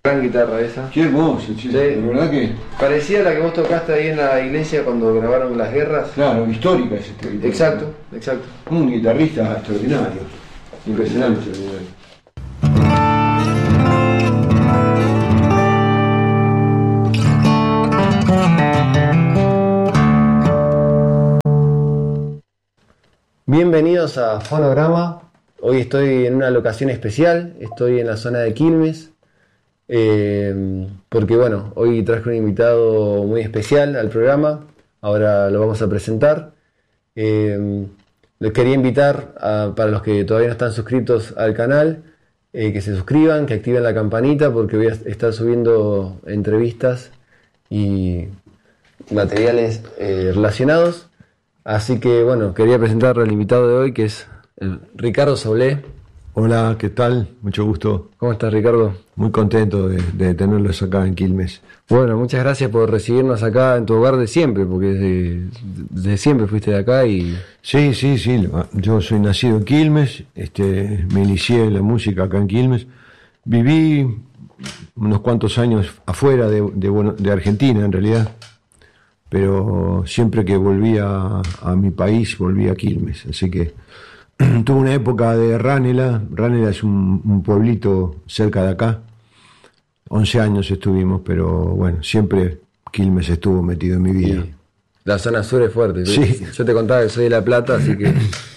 Gran guitarra esa. Qué hermoso, che. Sí. De verdad que. Parecía la que vos tocaste ahí en la iglesia cuando grabaron Las Guerras. Claro, histórica es esta guitarra. Exacto, exacto. Un guitarrista extraordinario. Impresionante. Bienvenidos a Fonograma. Hoy estoy en una locación especial, estoy en la zona de Quilmes, porque bueno, hoy traje un invitado muy especial al programa, ahora lo vamos a presentar. Les quería invitar para los que todavía no están suscritos al canal, que se suscriban, que activen la campanita, porque voy a estar subiendo entrevistas y materiales relacionados. Así que bueno, quería presentar al invitado de hoy, que es Ricardo Soblé. Hola, ¿qué tal? Mucho gusto. ¿Cómo estás, Ricardo? Muy contento de tenerlos acá en Quilmes. Bueno, muchas gracias por recibirnos acá en tu hogar de siempre, porque desde siempre fuiste de acá y... Sí. Yo soy nacido en Quilmes, me inicié en la música acá en Quilmes. Viví unos cuantos años afuera de Argentina, en realidad. Pero siempre que volvía a mi país, volvía a Quilmes. Así que tuve una época de Ranela. Ranela es un pueblito cerca de acá. 11 años estuvimos, pero bueno, siempre Quilmes estuvo metido en mi vida. La zona sur es fuerte. Sí. Yo te contaba que soy de La Plata, así que